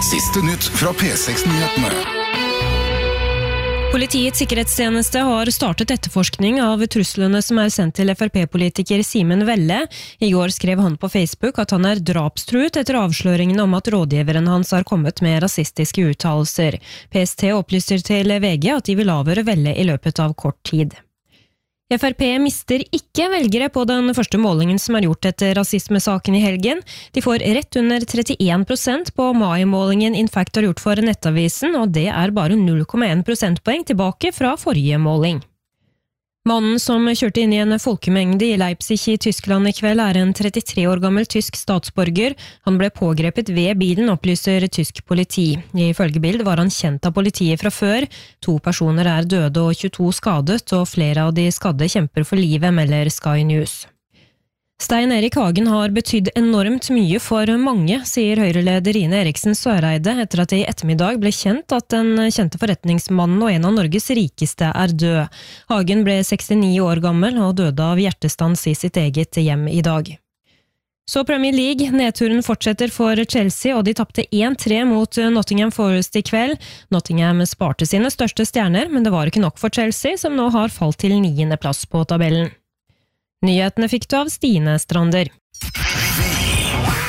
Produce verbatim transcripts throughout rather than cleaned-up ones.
Siste nytt fra P seks-nyhetene. Politiets sikkerhetstjeneste har startet etterforskning av truslene som er sendt til F R P-politiker Simen Velle. I går skrev han på Facebook at han er drapstruet etter avsløringen om at rådgiveren hans har kommet med rasistiske uttalelser. P S T opplyser til V G at de vil avhøre Velle i løpet av kort tid. F R P mister ikke velgere på den første målingen som er gjort etter rasismesaken i helgen. De får rett under trettien prosent på mai-målingen Infact har gjort for Nettavisen, og det er bare null komma en prosentpoeng tilbake fra forrige måling. Mannen som kjørte inn i en folkemengde i Leipzig i Tyskland i kveld er en trettitre år gammel tysk statsborger. Han ble pågrepet ved bilen, opplyser tysk politi. Ifølge Bild var han kjent av politiet fra før. To personer er døde og tjueto skadet, og flere av de skadde kjemper for livet, melder Sky News. Stein Erik Hagen har betydd enormt mye for mange, sier Høyre-leder Ine Eriksen Søreide etter at det i ettermiddag ble kjent at den kjente forretningsmannen og en av Norges rikeste er død. Hagen ble sekstini år gammel og døde av hjertestans i sitt eget hjem i dag. Så Premier League, nedturen fortsetter for Chelsea, og de tapte en tre mot Nottingham Forest i kveld. Nottingham sparte sine største stjerner, men det var ikke nok for Chelsea, som nå har falt til niende plass på tabellen. Nyhetene fikk du av Stine Strander.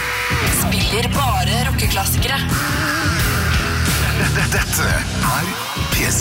Spiller bare rockeklassikere. Dette er